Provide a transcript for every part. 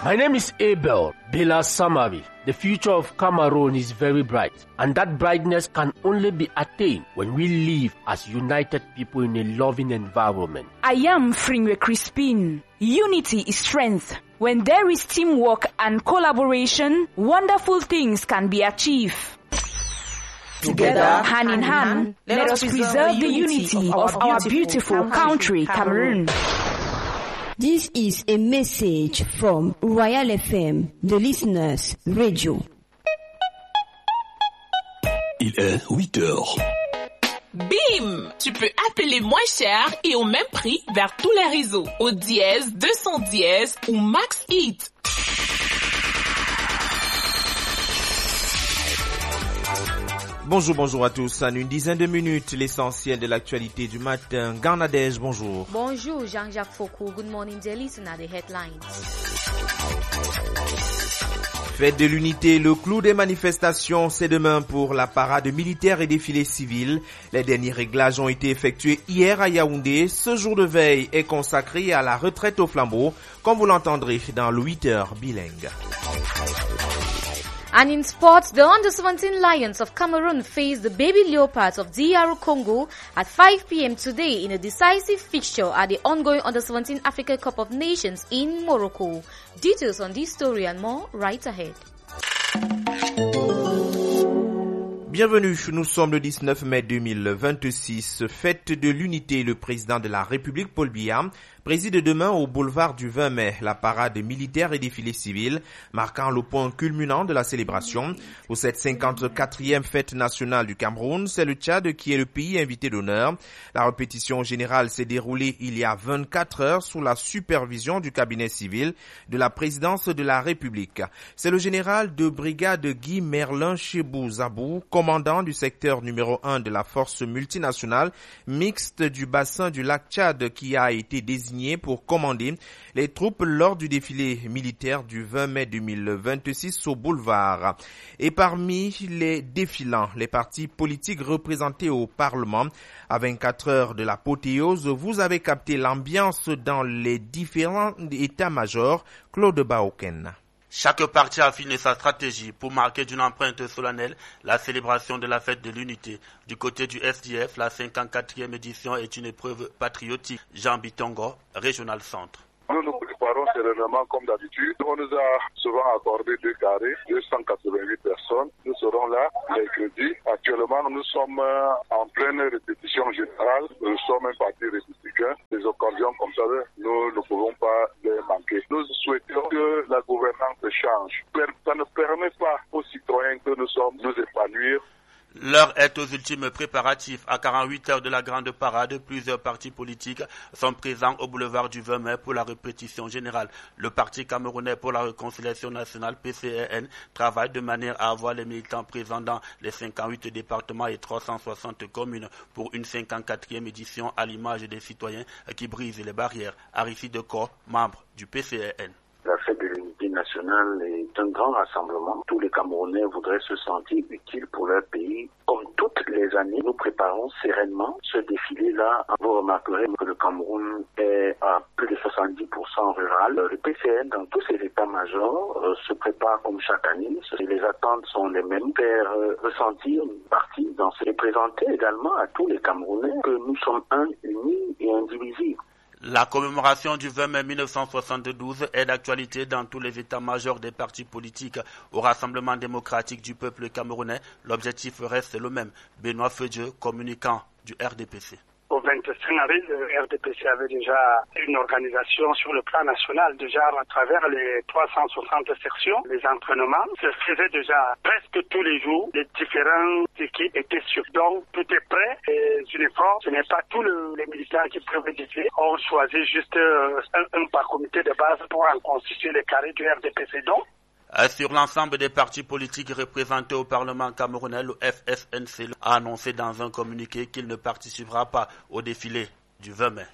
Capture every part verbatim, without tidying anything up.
My name is Abel Bela Samari. The future of Cameroon is very bright, and that brightness can only be attained when we live as united people in a loving environment. I am Fringwe Crispin. Unity is strength. When there is teamwork and collaboration, wonderful things can be achieved. Together, hand in hand, let us preserve the unity of our beautiful country, Cameroon. This is a message from Royal F M, the listeners' radio. Il est huit heures. Bim! Tu peux appeler moins cher et au même prix vers tous les réseaux au dièse deux cent dix ou Max Hit. Bonjour, bonjour à tous. En une dizaine de minutes, l'essentiel de l'actualité du matin. Garnadège, bonjour. Bonjour, Jean-Jacques Foucault. Good morning, dear listener. The headlines. Fête de l'unité, le clou des manifestations, c'est demain pour la parade militaire et défilé civil. Les derniers réglages ont été effectués hier à Yaoundé. Ce jour de veille est consacré à la retraite au flambeau, comme vous l'entendrez dans le huit heures bilingue. And in sports, the under seventeen Lions of Cameroon face the Baby Leopards of D R Congo at five p.m. today in a decisive fixture at the ongoing under seventeen Africa Cup of Nations in Morocco. Details on this story and more right ahead. Bienvenue, nous sommes le dix-neuf mai deux mille vingt-six, fête de l'unité. Le président de la République, Paul Biya, préside demain au boulevard du vingt mai la parade militaire et défilé civil, marquant le point culminant de la célébration. Pour cette cinquante-quatrième fête nationale du Cameroun, c'est le Tchad qui est le pays invité d'honneur. La répétition générale s'est déroulée il y a vingt-quatre heures sous la supervision du cabinet civil de la présidence de la République. C'est le général de brigade Guy Merlin Chebou Zabou, commandant du secteur numéro un de la force multinationale mixte du bassin du lac Tchad, qui a été désigné pour commander les troupes lors du défilé militaire du vingt mai deux mille vingt-six au boulevard. Et parmi les défilants, les partis politiques représentés au Parlement, à vingt-quatre heures de l'apothéose, vous avez capté l'ambiance dans les différents états-majors. Claude Baoken. Chaque parti affine sa stratégie pour marquer d'une empreinte solennelle la célébration de la fête de l'unité. Du côté du S D F, la cinquante-quatrième édition est une épreuve patriotique. Jean Bitongo, Régional Centre. Nous nous préparons sereinement comme d'habitude. On nous a souvent accordé deux carrés, deux cent quatre-vingt-huit personnes. Nous serons là mercredi. Actuellement, nous sommes en pleine répétition générale. Nous sommes un parti républicain. Des occasions comme ça, nous ne pouvons pas les manquer. Nous souhaitons que la gouvernance change. Ça ne permet pas aux citoyens que nous sommes nous épanouir. L'heure est aux ultimes préparatifs. À quarante-huit heures de la grande parade, plusieurs partis politiques sont présents au boulevard du vingt mai pour la répétition générale. Le Parti camerounais pour la réconciliation nationale, P C R N, travaille de manière à avoir les militants présents dans les cinquante-huit départements et trois cent soixante communes pour une cinquante-quatrième édition à l'image des citoyens qui brisent les barrières. Aristide Decaux, membre du P C R N. La fête de l'unité nationale est un grand rassemblement. Tous les Camerounais voudraient se sentir utiles pour leur pays. Comme toutes les années, nous préparons sereinement ce défilé-là. Vous remarquerez que le Cameroun est à plus de soixante-dix pour cent rural. Le P C N, dans tous ses états-majors, euh, se prépare comme chaque année. Les attentes sont les mêmes. Faire euh, ressentir une partie dans ce et présenter également à tous les Camerounais que nous sommes un, unis et indivisibles. La commémoration du vingt mai mille neuf cent soixante-douze est d'actualité dans tous les états-majors des partis politiques. Au Rassemblement démocratique du peuple camerounais, l'objectif reste le même. Benoît Feudieu, communicant du R D P C. Au vingt-cinq avril, le R D P C avait déjà une organisation sur le plan national, déjà à travers les trois cent soixante sections. Les entraînements se faisaient déjà presque tous les jours. Les différentes équipes étaient sur. Donc, tout est prêt. Les uniformes, ce n'est pas tous le, les militaires qui peuvent défiler. On choisit juste euh, un, un par comité de base pour en constituer les carrés du R D P C. Donc, Sur l'ensemble des partis politiques représentés au Parlement camerounais, le F S N C a annoncé dans un communiqué qu'il ne participera pas au défilé du vingt mai.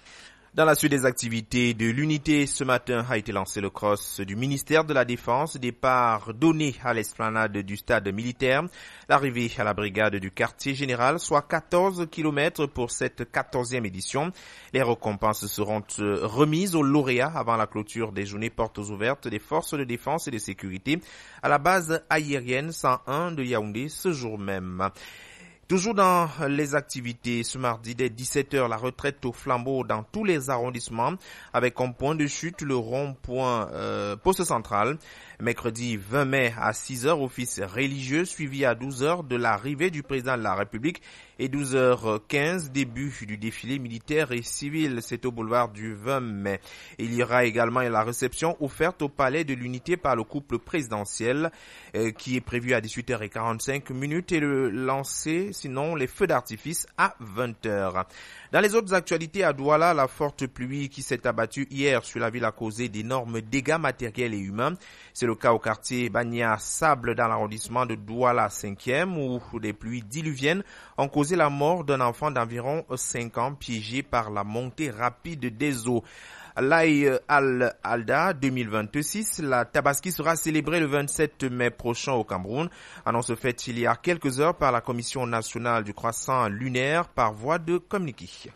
Dans la suite des activités de l'unité, ce matin a été lancé le cross du ministère de la Défense, départ donné à l'esplanade du stade militaire, l'arrivée à la brigade du quartier général, soit quatorze kilomètres pour cette quatorzième édition. Les récompenses seront remises aux lauréats avant la clôture des journées portes ouvertes des forces de défense et de sécurité à la base aérienne cent un de Yaoundé ce jour même. Toujours dans les activités, ce mardi dès dix-sept heures, la retraite au flambeau dans tous les arrondissements avec comme point de chute le rond-point euh, poste central. Mercredi vingt mai à six heures, office religieux suivi à douze heures de l'arrivée du président de la République et douze heures quinze, début du défilé militaire et civil. C'est au boulevard du vingt mai. Il y aura également la réception offerte au palais de l'unité par le couple présidentiel euh, qui est prévu à dix-huit heures quarante-cinq minutes et le lancer, sinon les feux d'artifice à vingt heures. Dans les autres actualités, à Douala, la forte pluie qui s'est abattue hier sur la ville a causé d'énormes dégâts matériels et humains. C'est le cas au quartier Bagna-Sable dans l'arrondissement de Douala cinquième où des pluies diluviennes ont causé la mort d'un enfant d'environ cinq ans piégé par la montée rapide des eaux. L'Aïe Al-Alda deux mille vingt-six, la Tabaski sera célébrée le vingt-sept mai prochain au Cameroun. Annonce faite il y a quelques heures par la Commission nationale du croissant lunaire par voie de communiqué.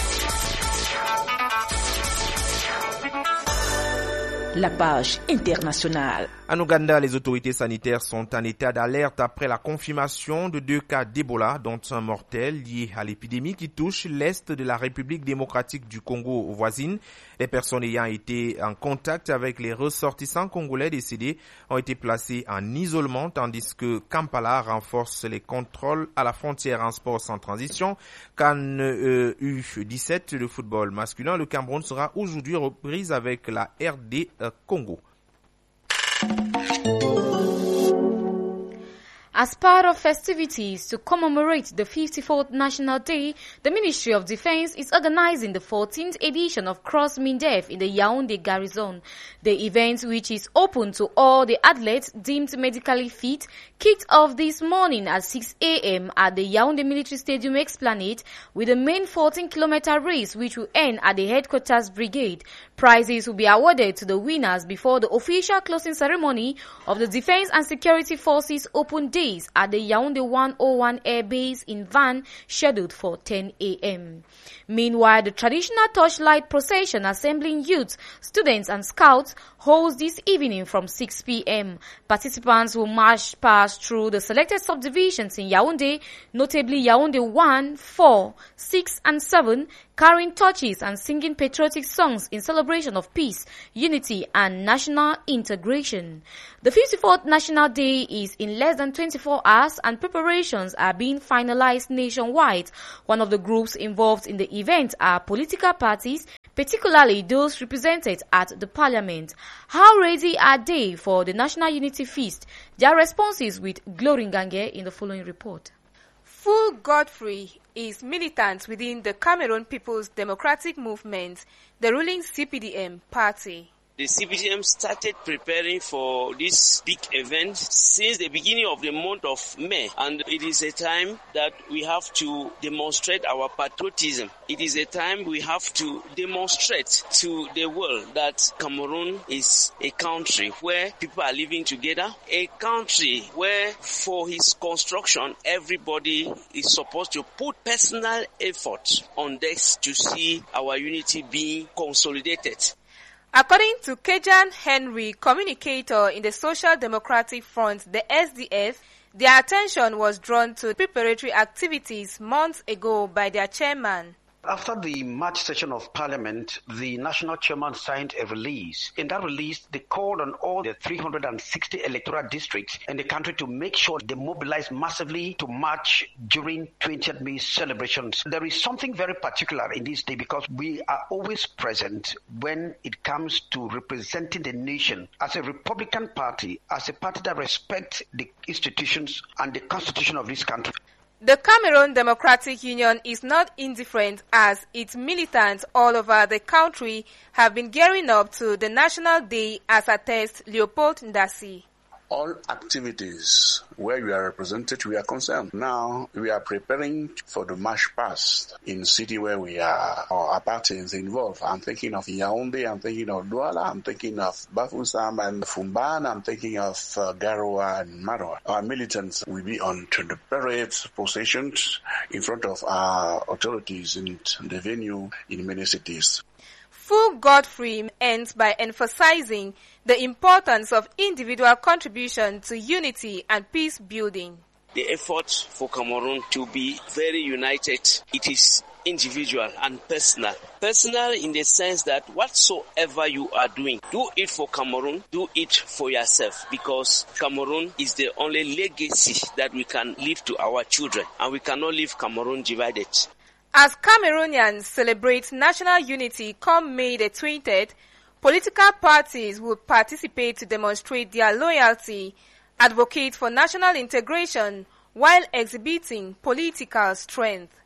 La page internationale. En Ouganda, les autorités sanitaires sont en état d'alerte après la confirmation de deux cas d'Ebola, dont un mortel lié à l'épidémie qui touche l'est de la République démocratique du Congo voisine. Les personnes ayant été en contact avec les ressortissants congolais décédés ont été placées en isolement, tandis que Kampala renforce les contrôles à la frontière en sport sans transition. CAN euh, U dix-sept de football masculin, le Cameroun sera aujourd'hui reprise avec la R D Congo. As part of festivities to commemorate the fifty-fourth National Day, the Ministry of Defense is organizing the fourteenth edition of Cross Mindef in the Yaoundé Garrison. The event, which is open to all the athletes deemed medically fit, kicked off this morning at six a.m. at the Yaoundé Military Stadium Esplanade with the main fourteen kilometer race, which will end at the Headquarters Brigade. Prizes will be awarded to the winners before the official closing ceremony of the Defense and Security Forces Open Day at the Yaoundé one oh one Air Base in Van, scheduled for ten a.m. Meanwhile, the traditional torchlight procession assembling youths, students and scouts holds this evening from six p.m. Participants will march past through the selected subdivisions in Yaoundé, notably Yaoundé one, four, six and seven, carrying torches and singing patriotic songs in celebration of peace, unity and national integration. The fifty-fourth National Day is in less than twenty-four hours and preparations are being finalized nationwide. One of the groups involved in the event are political parties, particularly those represented at the parliament. How ready are they for the National Unity Feast? Their responses with Glory Ngange in the following report. Fu Godfrey is militant within the Cameroon People's Democratic Movement, the ruling C P D M party. The C P D M started preparing for this big event since the beginning of the month of May, and it is a time that we have to demonstrate our patriotism. It is a time we have to demonstrate to the world that Cameroon is a country where people are living together, a country where for its construction everybody is supposed to put personal effort on this to see our unity being consolidated. According to Kejan Henry, communicator in the Social Democratic Front, the S D F, their attention was drawn to preparatory activities months ago by their chairman. After the March session of Parliament, the national chairman signed a release. In that release, they called on all the three hundred sixty electoral districts in the country to make sure they mobilize massively to march during twentieth May celebrations. There is something very particular in this day because we are always present when it comes to representing the nation as a Republican party, as a party that respects the institutions and the constitution of this country. The Cameroon Democratic Union is not indifferent as its militants all over the country have been gearing up to the National Day, as attests Leopold Ndasi. all activities where we are represented, we are concerned. Now, we are preparing for the march past in city where we are, our parties involved. I'm thinking of Yaoundé, I'm thinking of Douala, I'm thinking of Bafoussam and Fumban, I'm thinking of uh, Garoua and Maroua. Our militants will be on to the parade positions in front of our authorities in the venue in many cities. Fu Godfrey ends by emphasizing the importance of individual contribution to unity and peace building. The effort for Cameroon to be very united, it is individual and personal. Personal in the sense that whatsoever you are doing, do it for Cameroon, do it for yourself, because Cameroon is the only legacy that we can leave to our children, and we cannot leave Cameroon divided. As Cameroonians celebrate national unity come May the twentieth, political parties will participate to demonstrate their loyalty, advocate for national integration, while exhibiting political strength.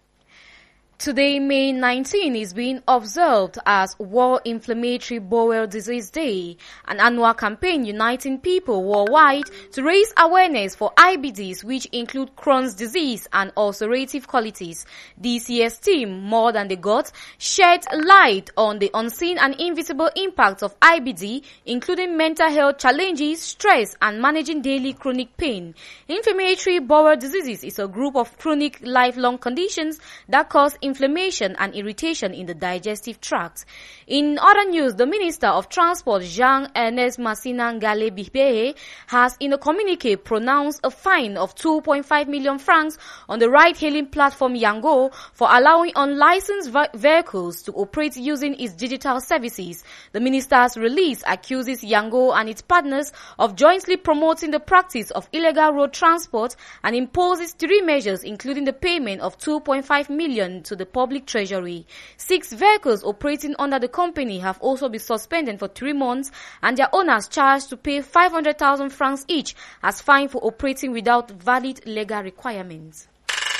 Today, May nineteenth, is being observed as World Inflammatory Bowel Disease Day, an annual campaign uniting people worldwide to raise awareness for I B Ds, which include Crohn's disease and ulcerative colitis. This year's theme, More Than the Gut, shed light on the unseen and invisible impacts of I B D, including mental health challenges, stress, and managing daily chronic pain. Inflammatory bowel diseases is a group of chronic lifelong conditions that cause inflammation and irritation in the digestive tract. In other news, the Minister of Transport, Jean-Ernest Massina Ngale Bibehe, has in a communique pronounced a fine of two point five million francs on the ride-hailing platform Yango for allowing unlicensed vehicles to operate using its digital services. The minister's release accuses Yango and its partners of jointly promoting the practice of illegal road transport and imposes three measures, including the payment of two point five million to the public treasury. Six vehicles operating under the company have also been suspended for three months and their owners charged to pay five hundred thousand francs each as fine for operating without valid legal requirements.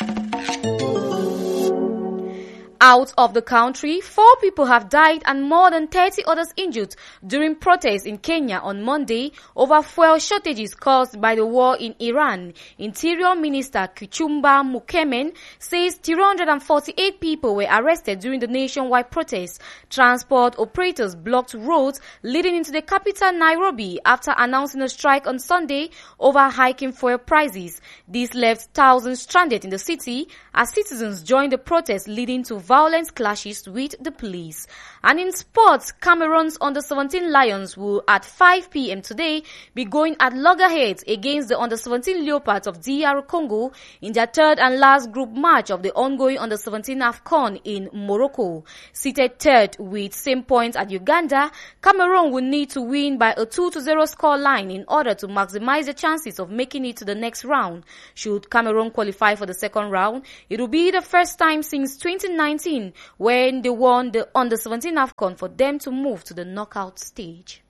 Out of the country, four people have died and more than thirty others injured during protests in Kenya on Monday over fuel shortages caused by the war in Iran. Interior Minister Kipchumba Murkomen says three hundred forty-eight people were arrested during the nationwide protests. Transport operators blocked roads leading into the capital Nairobi after announcing a strike on Sunday over hiking fuel prices. This left thousands stranded in the city as citizens joined the protests, leading to violent clashes with the police. And in sports, Cameroon's under seventeen Lions will at five p.m. today be going at loggerheads against the under seventeen Leopards of D R Congo in their third and last group match of the ongoing under seventeen AFCON in Morocco. Seated third with same points at Uganda, Cameroon will need to win by a two to zero score line in order to maximize the chances of making it to the next round. Should Cameroon qualify for the second round, it will be the first time since twenty nineteen when they won the under seventeen AFCON for them to move to the knockout stage.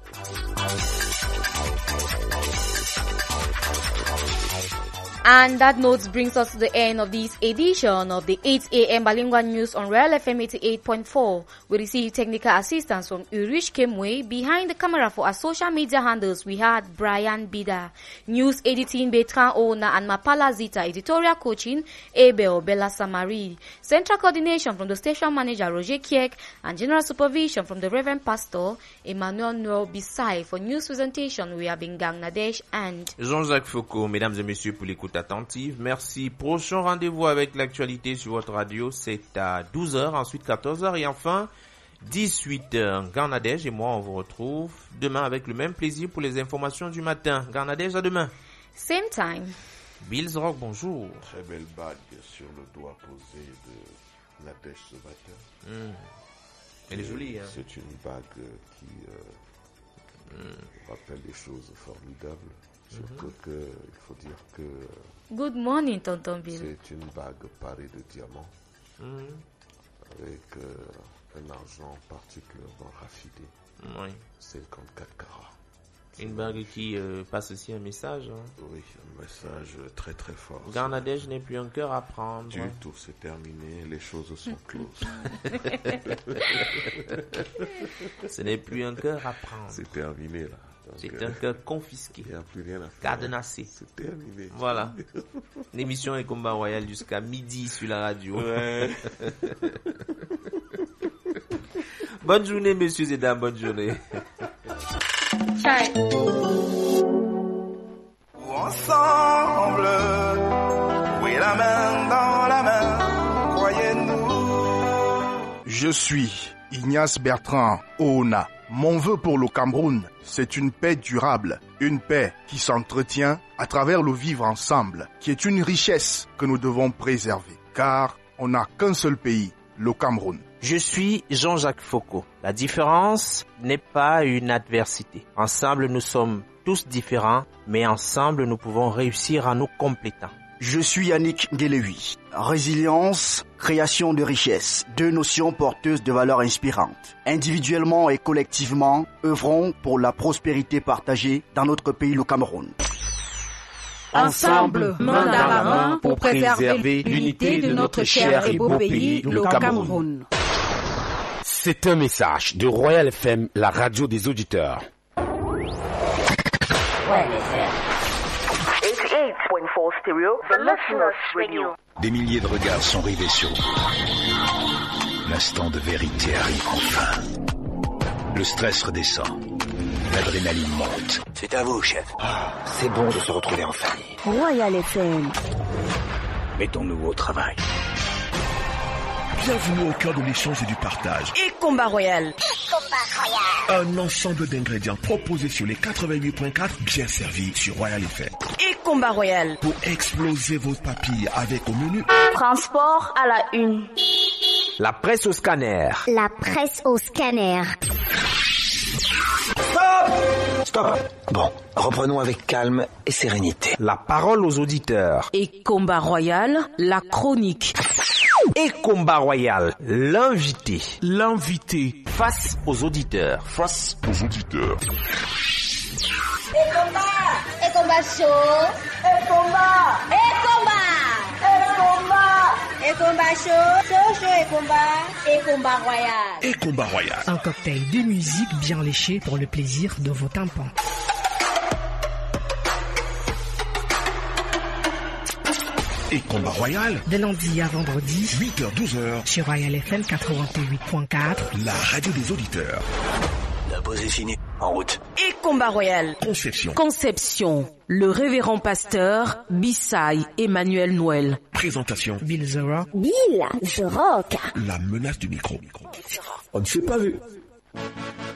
And that note brings us to the end of this edition of the eight a.m. Bilingual News on Royal F M eighty-eight point four. We received technical assistance from Ulrich Kemwe. Behind the camera for our social media handles, we had Brian Bida. News editing, Bertrand Ona and Mapala Zita. Editorial coaching, Abel Bella Samari. Central coordination from the station manager, Roger Kiek. And general supervision from the Reverend Pastor, Emmanuel Noel Bisai. For news presentation, we have been Gangnadesh and Jean-Jacques Foucault. Mesdames et messieurs, pour l'écoute attentive. Merci. Prochain rendez-vous avec l'actualité sur votre radio, c'est à douze heures, ensuite quatorze heures et enfin dix-huit heures. Garnadège et moi, on vous retrouve demain avec le même plaisir pour les informations du matin. Garnadège, à demain. Same time. Bills Rock, bonjour. Très belle bague sur le doigt posé de la pêche ce matin. Mmh. Elle est jolie, hein. C'est une bague qui euh, mmh. rappelle des choses formidables. Surtout mm-hmm. que, il faut dire que... Good morning, Tonton Bill. C'est une bague parée de diamants, mm-hmm. avec euh, un argent particulièrement raffiné. Oui. cinquante-quatre carats. Une bague qui euh, passe aussi un message. Hein. Oui, un message très très fort. Garnadège n'est plus un cœur à prendre. Du tout, c'est terminé, les choses sont closes. Ce n'est plus un cœur à prendre. C'est terminé là. C'est un cœur confisqué. Il n'y a plus rien à faire. Cadenassé. C'est terminé. Voilà. L'émission est Combat Royal jusqu'à midi sur la radio. Ouais. Bonne journée, messieurs et dames. Bonne journée. Chai. Ensemble, oui, la main dans la main, croyez-nous. Je suis Ignace Bertrand Oona. Mon vœu pour le Cameroun, c'est une paix durable, une paix qui s'entretient à travers le vivre ensemble, qui est une richesse que nous devons préserver, car on n'a qu'un seul pays, le Cameroun. Je suis Jean-Jacques Foucault. La différence n'est pas une adversité. Ensemble, nous sommes tous différents, mais ensemble, nous pouvons réussir en nous complétant. Je suis Yannick Guélewi. Résilience, création de richesse, deux notions porteuses de valeurs inspirantes. Individuellement et collectivement, œuvrons pour la prospérité partagée dans notre pays, le Cameroun. Ensemble, main dans la main, pour préserver l'unité de notre cher et beau pays, le Cameroun. C'est un message de Royal F M, la radio des auditeurs. eighty-eight point four Stereo, the listeners radio. Des milliers de regards sont rivés sur vous. L'instant de vérité arrive enfin. Le stress redescend. L'adrénaline monte. C'est à vous, chef. C'est bon de se retrouver en famille. Royal F M. Mettons-nous au travail. Bienvenue au cœur de l'échange et du partage. Et Combat Royal. Et Combat Royal. Un ensemble d'ingrédients proposés sur les quatre-vingt-huit point quatre, bien servis sur Royal F M. Et Combat Royal. Pour exploser vos papilles avec au menu. Transport à la une. La presse au scanner. La presse au scanner. Stop! Stop! Bon, reprenons avec calme et sérénité. La parole aux auditeurs. Et Combat Royal, la chronique. Et Combat Royal, l'invité. L'invité. Face aux auditeurs. Face aux auditeurs. Et combat! Et combat chaud! Et combat! Et combat! Et combat! Et combat chaud! Chaud, chaud et combat! Et combat royal! Et Combat Royal. Un cocktail de musique bien léché pour le plaisir de vos tympans. Et Combat Royal. De lundi à vendredi. huit heures douze heures. Sur Royal F M quatre-vingt-huit point quatre. La radio des auditeurs. La pause est finie. En route. Et Combat Royal. Conception. Conception. Le révérend pasteur Bissai Emmanuel Noël. Présentation. Bill The Rock. Bill The Rock. La menace du micro. On ne s'est pas vu.